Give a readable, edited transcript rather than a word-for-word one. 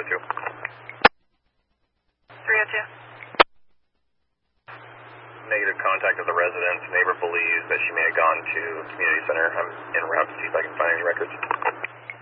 302. 302. Negative contact with the residents. Neighbor believes that she may have gone to the community center. I'm en route to see if I can find any records.